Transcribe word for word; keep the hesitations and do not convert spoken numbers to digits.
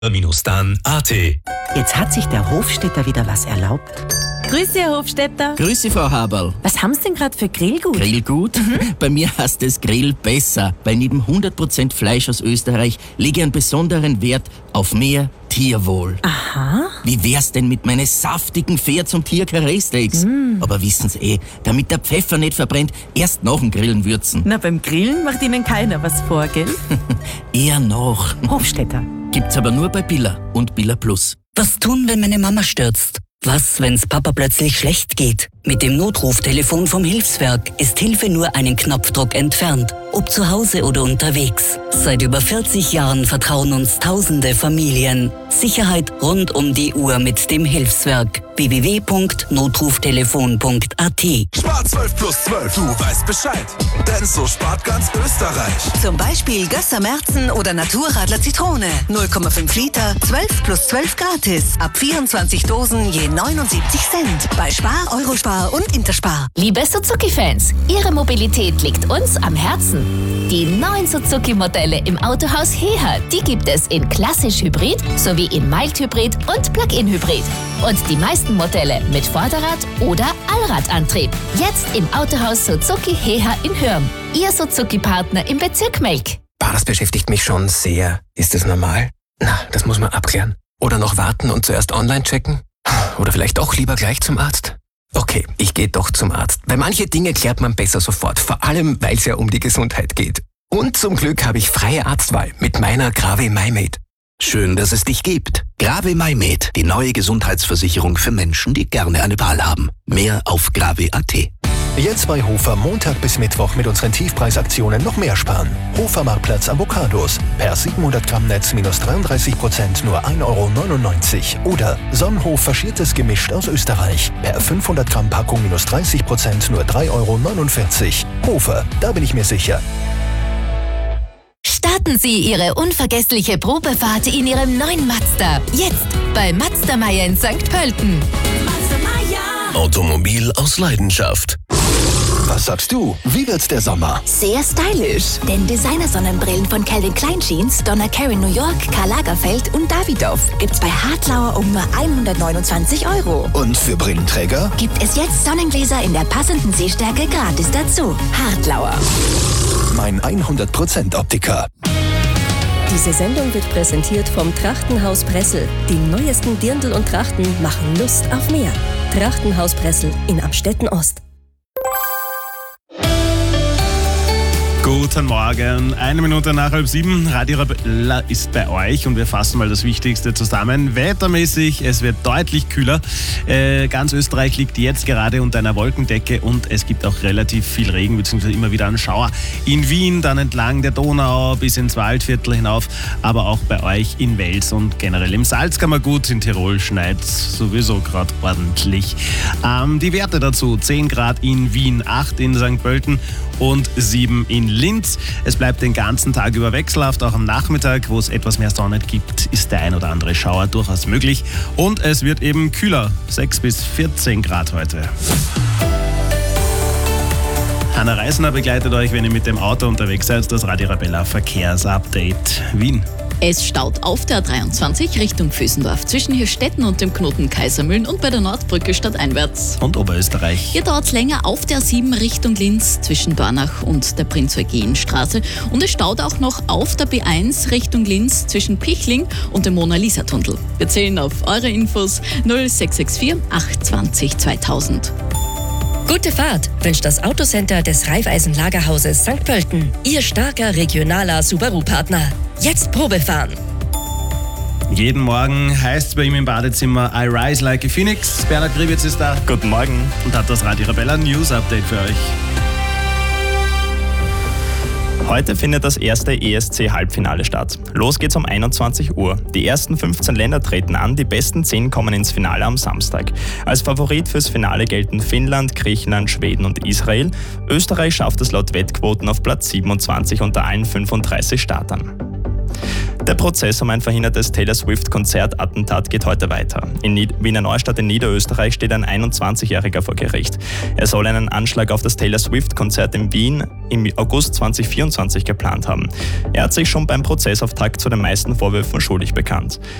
dann punkt a t. Jetzt hat sich der Hofstädter wieder was erlaubt. Grüß Sie, Herr Hofstädter. Grüß Sie, Frau Haberl. Was haben Sie denn gerade für Grillgut? Grillgut? Mhm. Bei mir heißt es Grill besser, weil neben hundert Prozent Fleisch aus Österreich lege ich einen besonderen Wert auf mehr Tierwohl. Aha. Wie wär's denn mit meinen saftigen Pferd zum Tier-Karree-Steaks? Mm. Aber wissen Sie eh, damit der Pfeffer nicht verbrennt, erst nach dem Grillen würzen. Na, beim Grillen macht Ihnen keiner was vor, gell? Eher noch. Hofstädter. Gibt's aber nur bei Billa und Billa Plus. Was tun, wenn meine Mama stürzt? Was, wenn's Papa plötzlich schlecht geht? Mit dem Notruftelefon vom Hilfswerk ist Hilfe nur einen Knopfdruck entfernt. Ob zu Hause oder unterwegs. Seit über vierzig Jahren vertrauen uns tausende Familien. Sicherheit rund um die Uhr mit dem Hilfswerk. w w w punkt notruftelefon punkt a t. Spar zwölf plus zwölf, du weißt Bescheid. Denn so spart ganz Österreich. Zum Beispiel Gösser Märzen oder Naturradler Zitrone. null Komma fünf Liter, zwölf plus zwölf gratis. Ab vierundzwanzig Dosen je neunundsiebzig Cent. Bei Spar, Eurospar und Interspar. Liebe Suzuki-Fans, Ihre Mobilität liegt uns am Herzen. Die neuen Suzuki-Modelle im Autohaus Heha, die gibt es in klassisch Hybrid sowie in Mild-Hybrid und Plug-in-Hybrid. Und die meisten Modelle mit Vorderrad- oder Allradantrieb. Jetzt im Autohaus Suzuki Heha in Hürm. Ihr Suzuki-Partner im Bezirk Melk. Bah, das beschäftigt mich schon sehr. Ist das normal? Na, das muss man abklären. Oder noch warten und zuerst online checken? Oder vielleicht doch lieber gleich zum Arzt? Okay, ich gehe doch zum Arzt. Weil manche Dinge klärt man besser sofort. Vor allem, weil es ja um die Gesundheit geht. Und zum Glück habe ich freie Arztwahl mit meiner Grave MyMed. Schön, dass es dich gibt. Grave MyMed, die neue Gesundheitsversicherung für Menschen, die gerne eine Wahl haben. Mehr auf grave punkt a t. Jetzt bei Hofer Montag bis Mittwoch mit unseren Tiefpreisaktionen noch mehr sparen. Hofer Marktplatz Avocados. Per siebenhundert Gramm Netz minus dreiunddreißig Prozent nur ein Euro neunundneunzig. Oder Sonnenhof faschiertes gemischt aus Österreich. Per fünfhundert Gramm Packung minus dreißig Prozent nur drei Euro neunundvierzig. Hofer, da bin ich mir sicher. Starten Sie Ihre unvergessliche Probefahrt in Ihrem neuen Mazda. Jetzt bei Mazda Meier in Sankt Pölten. Mazda Meier. Automobil aus Leidenschaft. Was sagst du? Wie wird's der Sommer? Sehr stylisch. Denn Designer-Sonnenbrillen von Calvin Klein Jeans, Donna Karan New York, Karl Lagerfeld und Davidoff gibt's bei Hartlauer um nur hundertneunundzwanzig Euro. Und für Brillenträger? Gibt es jetzt Sonnengläser in der passenden Sehstärke gratis dazu. Hartlauer. Mein hundert Prozent Optiker. Diese Sendung wird präsentiert vom Trachtenhaus Pressel. Die neuesten Dirndl und Trachten machen Lust auf mehr. Trachtenhaus Pressel in Amstetten Ost. Guten Morgen, eine Minute nach halb sieben. Radio Arabella ist bei euch und wir fassen mal das Wichtigste zusammen. Wettermäßig, es wird deutlich kühler. Äh, ganz Österreich liegt jetzt gerade unter einer Wolkendecke und es gibt auch relativ viel Regen, beziehungsweise immer wieder einen Schauer. In Wien, dann entlang der Donau bis ins Waldviertel hinauf, aber auch bei euch in Wels und generell im Salzkammergut. In Tirol schneit sowieso gerade ordentlich. Ähm, die Werte dazu: zehn Grad in Wien, acht in Sankt Pölten und sieben in Linz. Es bleibt den ganzen Tag über wechselhaft, auch am Nachmittag, wo es etwas mehr Sonne gibt, ist der ein oder andere Schauer durchaus möglich. Und es wird eben kühler, sechs bis vierzehn Grad heute. Hanna Reisner begleitet euch, wenn ihr mit dem Auto unterwegs seid, das Radio Arabella Verkehrsupdate Wien. Es staut auf der A dreiundzwanzig Richtung Vösendorf zwischen Hirstetten und dem Knoten Kaisermühlen und bei der Nordbrücke stadteinwärts. Und Oberösterreich. Hier dauert es länger auf der A sieben Richtung Linz zwischen Dornach und der Prinz-Eugen-Straße. Und es staut auch noch auf der B eins Richtung Linz zwischen Pichling und dem Mona-Lisa-Tunnel. Wir zählen auf eure Infos null sechs sechs vier acht zwanzig zweitausend. Gute Fahrt wünscht das Autocenter des Raiffeisen Lagerhauses Sankt Pölten. Ihr starker regionaler Subaru-Partner. Jetzt Probefahren. Jeden Morgen heißt es bei ihm im Badezimmer I Rise Like a Phoenix. Bernhard Gribitz ist da. Guten Morgen. Und hat das Radio Arabella News Update für euch. Heute findet das erste E S C-Halbfinale statt. Los geht's um einundzwanzig Uhr. Die ersten fünfzehn Länder treten an, die besten zehn kommen ins Finale am Samstag. Als Favorit fürs Finale gelten Finnland, Griechenland, Schweden und Israel. Österreich schafft es laut Wettquoten auf Platz siebenundzwanzig unter allen fünfunddreißig Startern. Der Prozess um ein verhindertes Taylor Swift-Konzertattentat geht heute weiter. In Wiener Neustadt in Niederösterreich steht ein einundzwanzigjähriger vor Gericht. Er soll einen Anschlag auf das Taylor Swift-Konzert in Wien im August zweitausendvierundzwanzig geplant haben. Er hat sich schon beim Prozessauftakt zu den meisten Vorwürfen schuldig bekannt.